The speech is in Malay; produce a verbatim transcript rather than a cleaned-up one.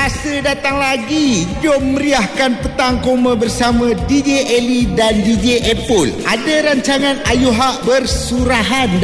Masa datang lagi. Jom meriahkan petang koma bersama D J Ellie dan D J Apple. Ada rancangan Ayuhak bersurahan